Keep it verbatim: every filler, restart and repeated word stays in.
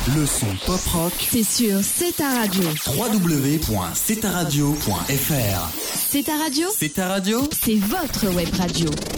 Le son pop-rock, c'est sur C'est ta radio. w w w point c'est ta radio point f r. C'est ta radio, C'est ta radio, c'est votre web radio.